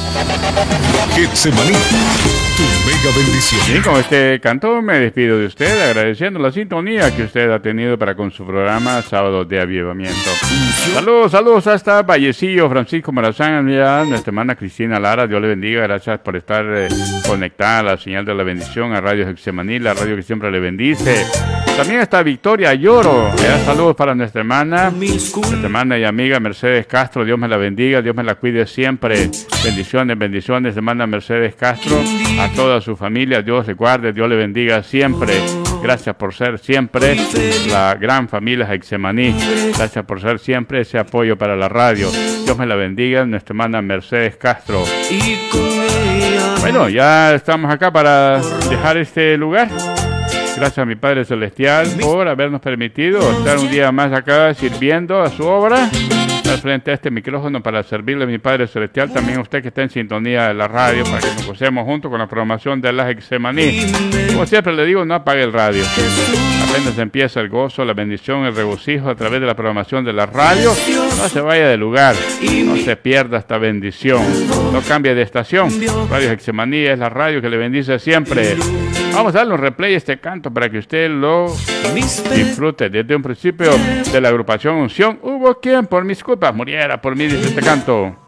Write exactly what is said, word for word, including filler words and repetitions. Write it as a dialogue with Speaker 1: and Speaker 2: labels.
Speaker 1: Getsemaní, tu mega bendición.
Speaker 2: Y con este canto me despido de usted, agradeciendo la sintonía que usted ha tenido para con su programa Sábado de Avivamiento. Saludos, saludos hasta Vallecillo, Francisco Morazán, nuestra hermana Cristina Lara, Dios le bendiga, gracias por estar eh, conectada a la señal de la bendición, a Radio Getsemaní, la radio que siempre le bendice. También está Victoria Lloro, eh, saludos para nuestra hermana, nuestra hermana y amiga Mercedes Castro, Dios me la bendiga, Dios me la cuide siempre, bendiciones, bendiciones, hermana Mercedes Castro, a toda su familia, Dios le guarde, Dios le bendiga siempre, gracias por ser siempre la gran familia Getsemaní, gracias por ser siempre ese apoyo para la radio, Dios me la bendiga, nuestra hermana Mercedes Castro. Bueno, ya estamos acá para dejar este lugar. Gracias a mi Padre Celestial por habernos permitido estar un día más acá sirviendo a su obra, estar frente a este micrófono para servirle a mi Padre Celestial, también a usted que está en sintonía de la radio, para que nos gocemos juntos con la programación de la Getsemaní. Como siempre le digo, no apague el radio. Apenas empieza el gozo, la bendición, el regocijo a través de la programación de la radio, no se vaya de lugar, no se pierda esta bendición, no cambie de estación. Radio Getsemaní es la radio que le bendice siempre. Vamos a darle un replay a este canto para que usted lo disfrute. Desde un principio de la agrupación Unción, hubo quien por mis culpas muriera por mí, dice este canto.